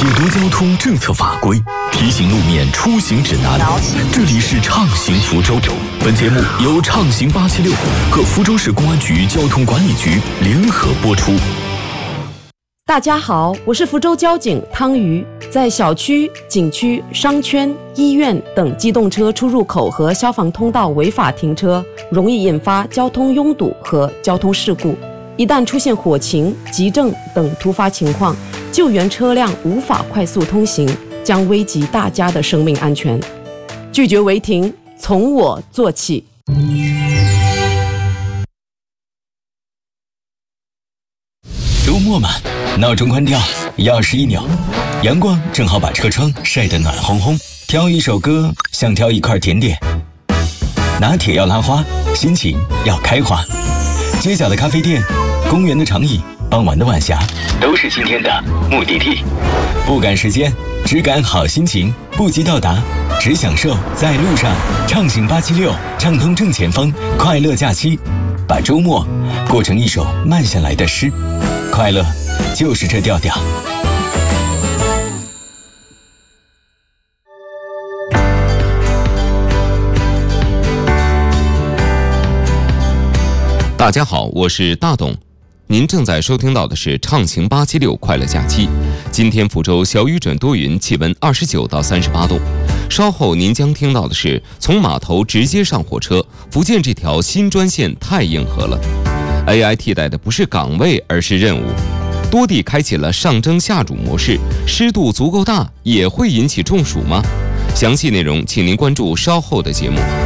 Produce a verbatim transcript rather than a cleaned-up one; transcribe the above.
解读交通政策法规，提醒路面出行指南。这里是畅行福州，本节目由畅行八七六和福州市公安局交通管理局联合播出。 大家好，我是福州交警汤瑜。在小区、景区、商圈、医院等机动车出入口和消防通道违法停车，容易引发交通拥堵和交通事故。一旦出现火情、急症等突发情况，救援车辆无法快速通行，将危及大家的生命安全。拒绝违停，从我做起。 周末嘛，闹钟关掉，钥匙一扭，阳光正好把车窗晒得暖烘烘。挑一首歌，像挑一块甜点。拿铁要拉花，心情要开花。街角的咖啡店，公园的长椅，傍晚的晚霞，都是今天的目的地。不赶时间，只赶好心情，不急到达，只享受在路上。畅行八七六，畅通正前方，快乐假期，把周末过成一首慢下来的诗。快乐就是这调调。 大家好，我是大董，您正在收听到的是畅行八七六快乐假期。今天福州小雨转多云，气温二十九到三十八度。稍后您将听到的是从码头直接上火车，福建这条新专线太硬核了。A I 替代的不是岗位，而是任务。多地开启了上蒸下煮模式，湿度足够大，也会引起中暑吗？详细内容请您关注稍后的节目。